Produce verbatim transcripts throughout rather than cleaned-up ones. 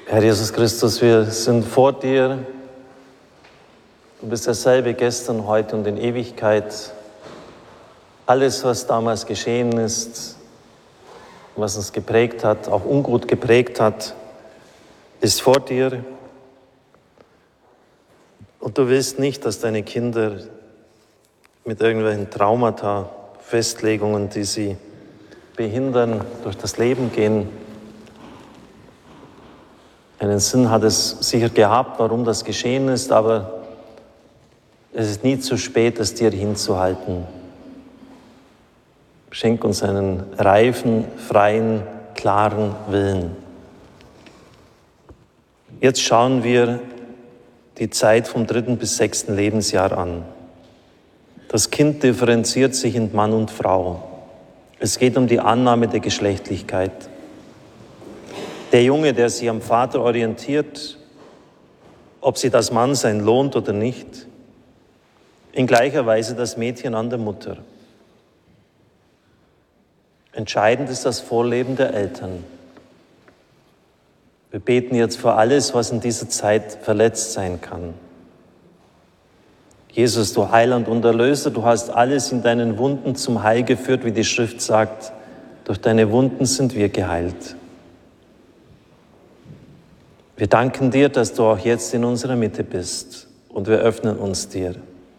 Herr Jesus Christus, wir sind vor dir. Du bist derselbe gestern, heute und in Ewigkeit. Alles, was damals geschehen ist, was uns geprägt hat, auch ungut geprägt hat, ist vor dir. Und du willst nicht, dass deine Kinder mit irgendwelchen Traumata, Festlegungen, die sie behindern, durch das Leben gehen. Einen Sinn hat es sicher gehabt, warum das geschehen ist, aber es ist nie zu spät, es dir hinzuhalten. Schenk uns einen reifen, freien, klaren Willen. Jetzt schauen wir die Zeit vom dritten bis sechsten Lebensjahr an. Das Kind differenziert sich in Mann und Frau. Es geht um die Annahme der Geschlechtlichkeit. Der Junge, der sich am Vater orientiert, ob sie das Mannsein lohnt oder nicht, in gleicher Weise das Mädchen an der Mutter. Entscheidend ist das Vorleben der Eltern. Wir beten jetzt für alles, was in dieser Zeit verletzt sein kann. Jesus, du Heiland und Erlöser, du hast alles in deinen Wunden zum Heil geführt, wie die Schrift sagt. Durch deine Wunden sind wir geheilt. Wir danken dir, dass du auch jetzt in unserer Mitte bist und wir öffnen uns dir.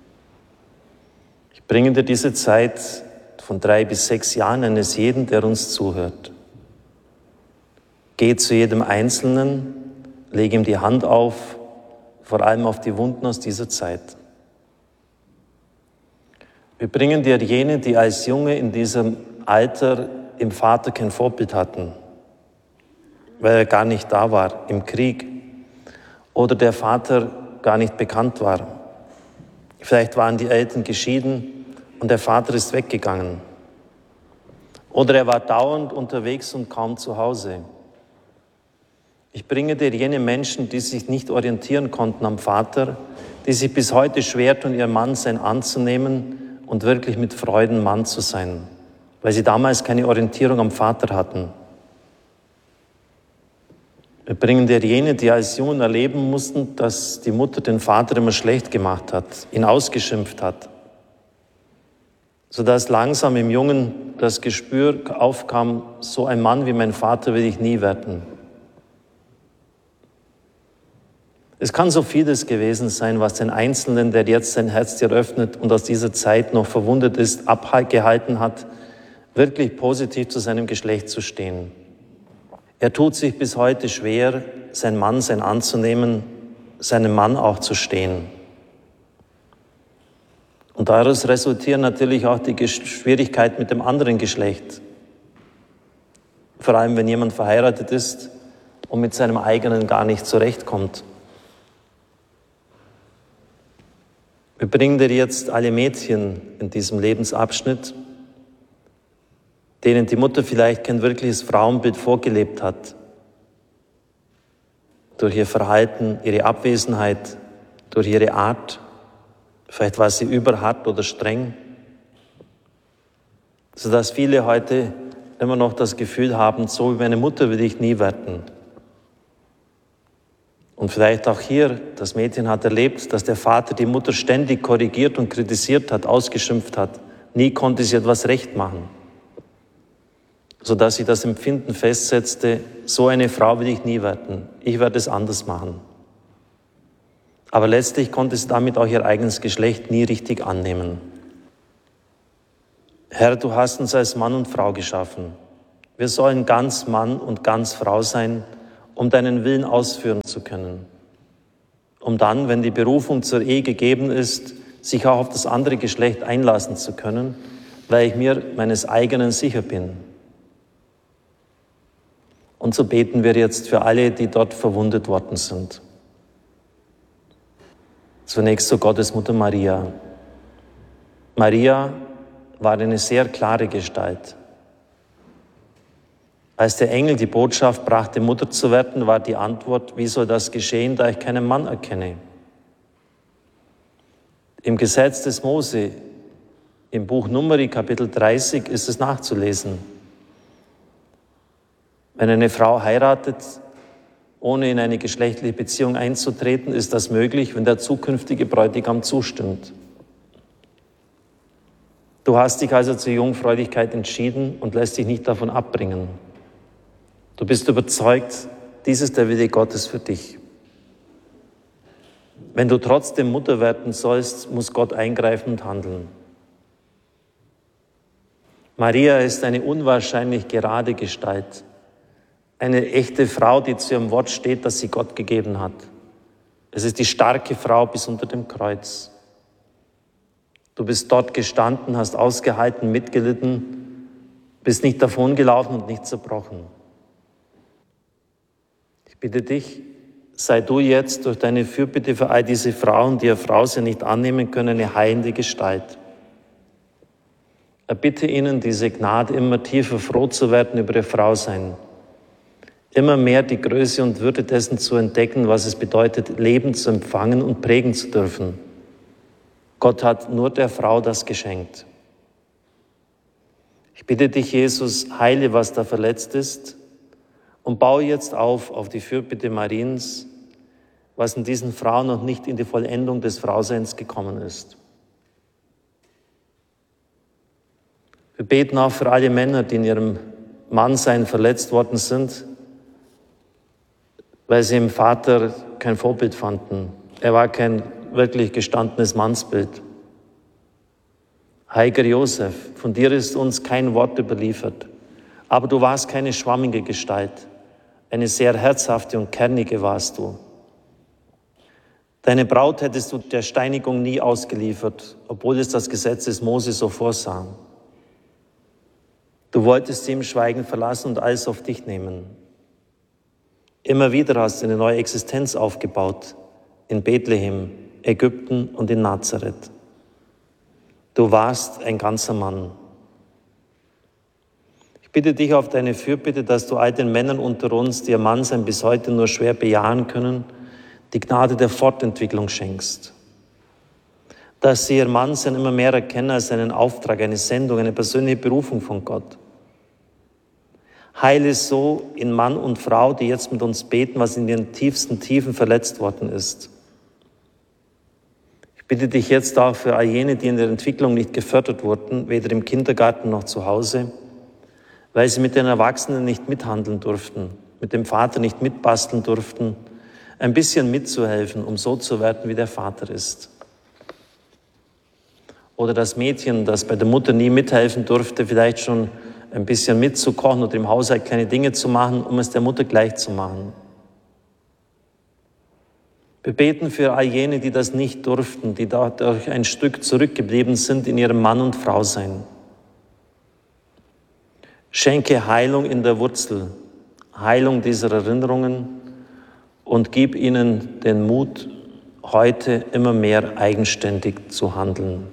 Ich bringe dir diese Zeit von drei bis sechs Jahren eines jeden, der uns zuhört. Geh zu jedem Einzelnen, leg ihm die Hand auf, vor allem auf die Wunden aus dieser Zeit. Wir bringen dir jene, die als Junge in diesem Alter im Vater kein Vorbild hatten, weil er gar nicht da war im Krieg oder der Vater gar nicht bekannt war. Vielleicht waren die Eltern geschieden und der Vater ist weggegangen. Oder er war dauernd unterwegs und kaum zu Hause. Ich bringe dir jene Menschen, die sich nicht orientieren konnten am Vater, die sich bis heute schwer tun, ihr Mannsein anzunehmen und wirklich mit Freuden Mann zu sein, weil sie damals keine Orientierung am Vater hatten. Wir bringen dir jene, die als Jungen erleben mussten, dass die Mutter den Vater immer schlecht gemacht hat, ihn ausgeschimpft hat, sodass langsam im Jungen das Gespür aufkam, so ein Mann wie mein Vater will ich nie werden. Es kann so vieles gewesen sein, was den Einzelnen, der jetzt sein Herz dir öffnet und aus dieser Zeit noch verwundet ist, abgehalten hat, wirklich positiv zu seinem Geschlecht zu stehen. Er tut sich bis heute schwer, sein Mannsein anzunehmen, seinem Mann auch zu stehen. Und daraus resultieren natürlich auch die Schwierigkeiten mit dem anderen Geschlecht. Vor allem, wenn jemand verheiratet ist und mit seinem eigenen gar nicht zurechtkommt. Wir bringen dir jetzt alle Mädchen in diesem Lebensabschnitt, denen die Mutter vielleicht kein wirkliches Frauenbild vorgelebt hat. Durch ihr Verhalten, ihre Abwesenheit, durch ihre Art. Vielleicht war sie überhart oder streng. Sodass viele heute immer noch das Gefühl haben, so wie meine Mutter will ich nie werden. Und vielleicht auch hier, das Mädchen hat erlebt, dass der Vater die Mutter ständig korrigiert und kritisiert hat, ausgeschimpft hat. Nie konnte sie etwas recht machen. Sodass sie das Empfinden festsetzte, so eine Frau will ich nie werden. Ich werde es anders machen. Aber letztlich konnte sie damit auch ihr eigenes Geschlecht nie richtig annehmen. Herr, du hast uns als Mann und Frau geschaffen. Wir sollen ganz Mann und ganz Frau sein, um deinen Willen ausführen zu können. Um dann, wenn die Berufung zur Ehe gegeben ist, sich auch auf das andere Geschlecht einlassen zu können, weil ich mir meines eigenen sicher bin. Und so beten wir jetzt für alle, die dort verwundet worden sind. Zunächst zu Gottesmutter Maria. Maria war eine sehr klare Gestalt. Als der Engel die Botschaft brachte, Mutter zu werden, war die Antwort, wie soll das geschehen, da ich keinen Mann erkenne? Im Gesetz des Mose, im Buch Numeri, Kapitel dreißig, ist es nachzulesen. Wenn eine Frau heiratet, Ohne in eine geschlechtliche Beziehung einzutreten, ist das möglich, wenn der zukünftige Bräutigam zustimmt. Du hast dich also zur Jungfräulichkeit entschieden und lässt dich nicht davon abbringen. Du bist überzeugt, dies ist der Wille Gottes für dich. Wenn du trotzdem Mutter werden sollst, muss Gott eingreifen und handeln. Maria ist eine unwahrscheinlich gerade Gestalt, eine echte Frau, die zu ihrem Wort steht, das sie Gott gegeben hat. Es ist die starke Frau bis unter dem Kreuz. Du bist dort gestanden, hast ausgehalten, mitgelitten, bist nicht davongelaufen und nicht zerbrochen. Ich bitte dich, sei du jetzt durch deine Fürbitte für all diese Frauen, die ihr Frau sie nicht annehmen können, eine heilende Gestalt. Erbitte ihnen diese Gnade, immer tiefer froh zu werden über ihr Frausein, immer mehr die Größe und Würde dessen zu entdecken, was es bedeutet, Leben zu empfangen und prägen zu dürfen. Gott hat nur der Frau das geschenkt. Ich bitte dich, Jesus, heile, was da verletzt ist und baue jetzt auf auf die Fürbitte Mariens, was in diesen Frauen noch nicht in die Vollendung des Frauseins gekommen ist. Wir beten auch für alle Männer, die in ihrem Mannsein verletzt worden sind, weil sie im Vater kein Vorbild fanden. Er war kein wirklich gestandenes Mannsbild. Heiliger Josef, von dir ist uns kein Wort überliefert, aber du warst keine schwammige Gestalt, eine sehr herzhafte und kernige warst du. Deine Braut hättest du der Steinigung nie ausgeliefert, obwohl es das Gesetz des Mose so vorsah. Du wolltest sie im Schweigen verlassen und alles auf dich nehmen. Immer wieder hast du eine neue Existenz aufgebaut, in Bethlehem, Ägypten und in Nazareth. Du warst ein ganzer Mann. Ich bitte dich auf deine Fürbitte, dass du all den Männern unter uns, die ihr Mannsein bis heute nur schwer bejahen können, die Gnade der Fortentwicklung schenkst. Dass sie ihr Mannsein immer mehr erkennen als einen Auftrag, eine Sendung, eine persönliche Berufung von Gott. Heile so in Mann und Frau, die jetzt mit uns beten, was in ihren tiefsten Tiefen verletzt worden ist. Ich bitte dich jetzt auch für all jene, die in der Entwicklung nicht gefördert wurden, weder im Kindergarten noch zu Hause, weil sie mit den Erwachsenen nicht mithandeln durften, mit dem Vater nicht mitbasteln durften, ein bisschen mitzuhelfen, um so zu werden, wie der Vater ist. Oder das Mädchen, das bei der Mutter nie mithelfen durfte, vielleicht schon ein bisschen mitzukochen oder im Haushalt kleine Dinge zu machen, um es der Mutter gleich zu machen. Wir beten für all jene, die das nicht durften, die dadurch ein Stück zurückgeblieben sind in ihrem Mann- und Frausein. Schenke Heilung in der Wurzel, Heilung dieser Erinnerungen und gib ihnen den Mut, heute immer mehr eigenständig zu handeln,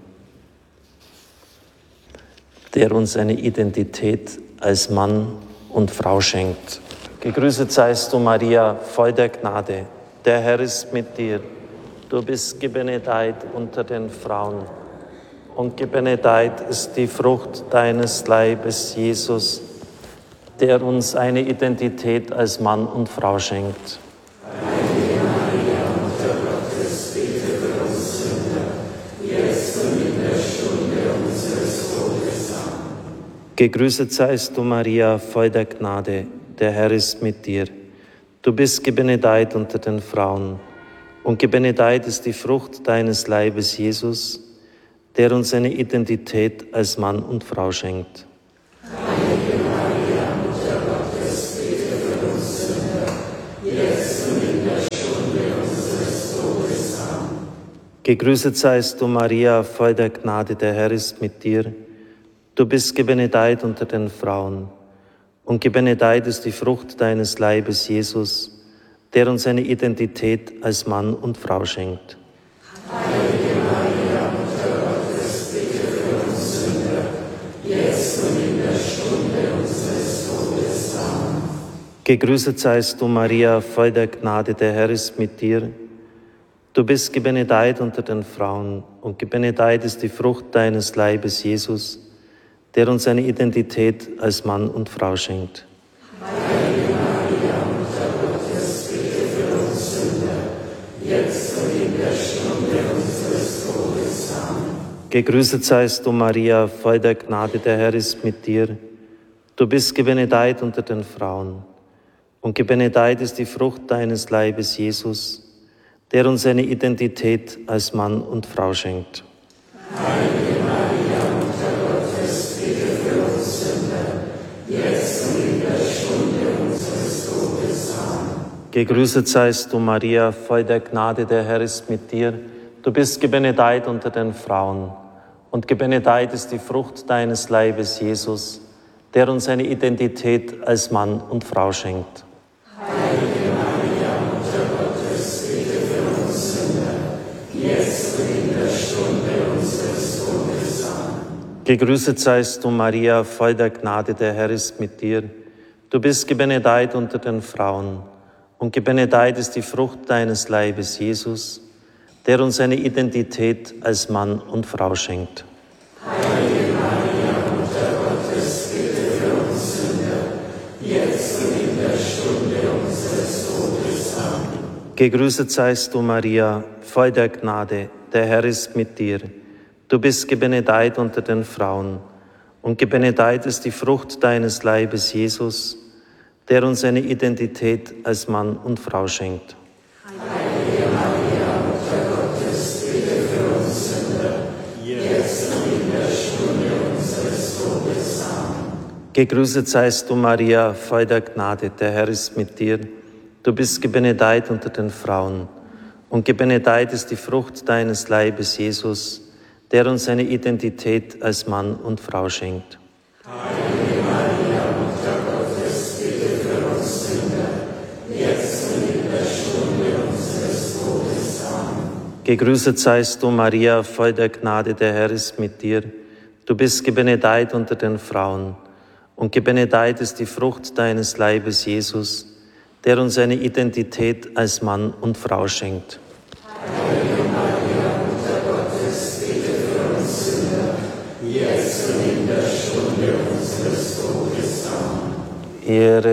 der uns eine Identität als Mann und Frau schenkt. Gegrüßet seist du, Maria, voll der Gnade. Der Herr ist mit dir. Du bist gebenedeit unter den Frauen. Und gebenedeit ist die Frucht deines Leibes, Jesus, der uns eine Identität als Mann und Frau schenkt. Heilige Maria, Mutter Gottes, bitte für uns Sünder, jetzt und in der Stunde unseres Todes. Amen. Gegrüßet seist du, Maria, voll der Gnade. Der Herr ist mit dir. Du bist gebenedeit unter den Frauen, und gebenedeit ist die Frucht deines Leibes, Jesus, der uns eine Identität als Mann und Frau schenkt. Heilige Maria, Mutter Gottes, bitte für uns Sünder, jetzt und in der Stunde unseres Todes. Amen. Gegrüßet seist du, Maria, voll der Gnade, der Herr ist mit dir. Du bist gebenedeit unter den Frauen, und gebenedeit ist die Frucht deines Leibes, Jesus, der uns eine Identität als Mann und Frau schenkt. Heilige Maria, Mutter Gottes, bitte für uns Sünder, jetzt und in der Stunde unseres Todes. Amen. Gegrüßet seist du, Maria, voll der Gnade, der Herr ist mit dir. Du bist gebenedeit unter den Frauen, und gebenedeit ist die Frucht deines Leibes, Jesus, der uns eine Identität als Mann und Frau schenkt. Heilige Maria, Mutter Gottes, bitte Gegrüßet seist du, Maria, voll der Gnade, der Herr ist mit dir. Du bist gebenedeit unter den Frauen. Und gebenedeit ist die Frucht deines Leibes, Jesus, der uns eine Identität als Mann und Frau schenkt. Heilige Maria, Mutter Gottes, bitte für uns Sünder, jetzt und in der Stunde unseres Todes. Amen. Gegrüßet seist du, Maria, voll der Gnade, der Herr ist mit dir. Du bist gebenedeit unter den Frauen. Und gebenedeit ist die Frucht deines Leibes, Jesus, der uns eine Identität als Mann und Frau schenkt. Heilige Maria, Mutter Gottes, bitte für uns Sünder, jetzt und in der Stunde unseres Todes. Amen. Gegrüßet seist du, Maria, voll der Gnade, der Herr ist mit dir. Du bist gebenedeit unter den Frauen. Und gebenedeit ist die Frucht deines Leibes, Jesus, der uns eine Identität als Mann und Frau schenkt. Heilige Maria, Mutter Gottes, bitte für uns Sünder, jetzt und in der Stunde unseres Todes. Amen. Gegrüßet seist du, Maria, voll der Gnade, der Herr ist mit dir. Du bist gebenedeit unter den Frauen. Und gebenedeit ist die Frucht deines Leibes, Jesus, der uns eine Identität als Mann und Frau schenkt. Heilige Maria, Mutter Gottes, bitte für uns Sünder, jetzt und in der Stunde unseres Todes. Amen. Gegrüßet seist du, Maria, voll der Gnade, der Herr ist mit dir. Du bist gebenedeit unter den Frauen. Und gebenedeit ist die Frucht deines Leibes, Jesus, der uns eine Identität als Mann und Frau schenkt. Heilige Maria, Mutter Gottes, bitte für uns Sünder, jetzt und in der Stunde unseres Todes. Amen. Gegrüßet seist du, Maria, voll der Gnade, der Herr ist mit dir. Du bist gebenedeit unter den Frauen. Und gebenedeit ist die Frucht deines Leibes, Jesus, der uns eine Identität als Mann und Frau schenkt. Heilige Maria, Mutter Gottes, bitte für uns Sünder, jetzt und in der Stunde unseres Todes. Amen. Ehre